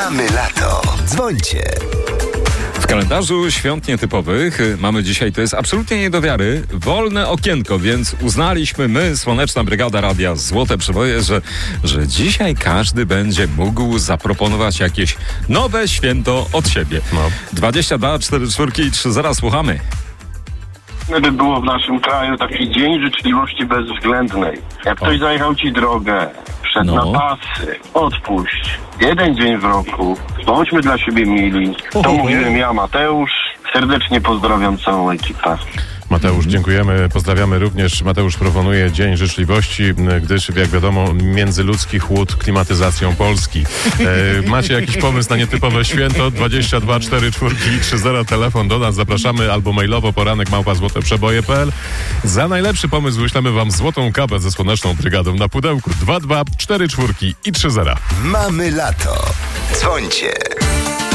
Mamy lato. Dzwońcie. W kalendarzu świąt nietypowych mamy dzisiaj, to jest absolutnie nie do wiary, wolne okienko, więc uznaliśmy my, Słoneczna Brygada Radia Złote Przeboje, że dzisiaj każdy będzie mógł zaproponować jakieś nowe święto od siebie. 22, 4, 4 i 3, zaraz słuchamy. By było w naszym kraju taki dzień życzliwości bezwzględnej. Jak ktoś zajechał ci drogę, wszedł na pasy, odpuść. Jeden dzień w roku. Bądźmy dla siebie mili. To mówiłem ja, Mateusz. Serdecznie pozdrawiam całą ekipę. Mateusz, dziękujemy, pozdrawiamy również. Mateusz proponuje Dzień Życzliwości, gdyż, jak wiadomo, międzyludzki chłód klimatyzacją Polski. Macie jakiś pomysł na nietypowe święto? 22 4 4 30, telefon do nas, zapraszamy, albo mailowo poranek@złoteprzeboje.pl. Za najlepszy pomysł wyślemy wam złotą kapę ze Słoneczną Brygadą na pudełku. 22 4 4 i 30. Mamy lato. Dzwońcie.